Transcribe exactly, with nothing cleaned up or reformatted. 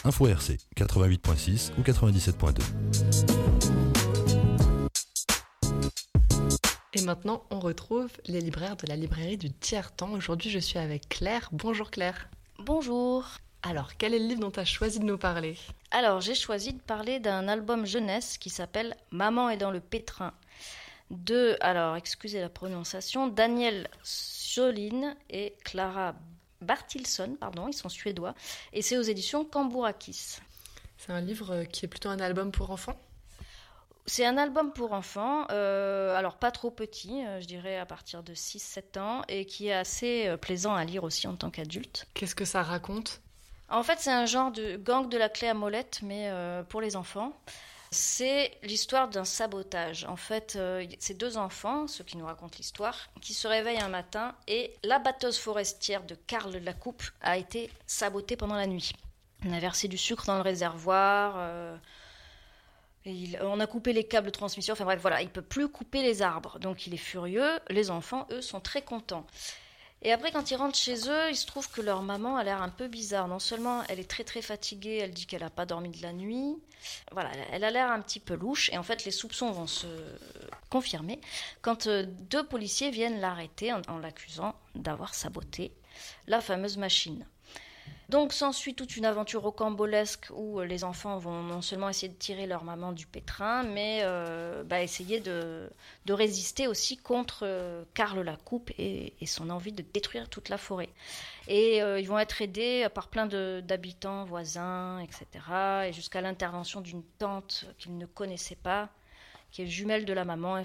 Info R C, quatre-vingt-huit virgule six ou quatre-vingt-dix-sept virgule deux. Et maintenant, on retrouve les libraires de la librairie du Tiers-Temps. Aujourd'hui, je suis avec Claire. Bonjour Claire. Bonjour. Alors, quel est le livre dont tu as choisi de nous parler ? Alors, j'ai choisi de parler d'un album jeunesse qui s'appelle Maman est dans le pétrin de, alors, excusez la prononciation, Daniel Sjölin et Clara Bartilsson, pardon, ils sont suédois, et c'est aux éditions Cambourakis. C'est un livre qui est plutôt un album pour enfants ? C'est un album pour enfants, euh, alors pas trop petit, euh, je dirais à partir de six sept ans, et qui est assez euh, plaisant à lire aussi en tant qu'adulte. Qu'est-ce que ça raconte ? En fait, c'est un genre de gang de la clé à molette, mais euh, pour les enfants. C'est l'histoire d'un sabotage. En fait, euh, c'est deux enfants, ceux qui nous racontent l'histoire, qui se réveillent un matin et la batteuse forestière de Karl Lacoupe a été sabotée pendant la nuit. On a versé du sucre dans le réservoir... Euh, Et il, on a coupé les câbles de transmission, enfin bref, voilà, il ne peut plus couper les arbres. Donc il est furieux, les enfants, eux, sont très contents. Et après, quand ils rentrent chez eux, il se trouve que leur maman a l'air un peu bizarre. Non seulement elle est très très fatiguée, elle dit qu'elle n'a pas dormi de la nuit, voilà, elle a l'air un petit peu louche, et en fait les soupçons vont se confirmer quand deux policiers viennent l'arrêter en, en l'accusant d'avoir saboté la fameuse machine. Donc s'ensuit toute une aventure rocambolesque où les enfants vont non seulement essayer de tirer leur maman du pétrin, mais euh, bah, essayer de, de résister aussi contre euh, Karl Lacoupe et, et son envie de détruire toute la forêt. Et euh, ils vont être aidés par plein de, d'habitants, voisins, et cetera. Et jusqu'à l'intervention d'une tante qu'ils ne connaissaient pas, qui est jumelle de la maman.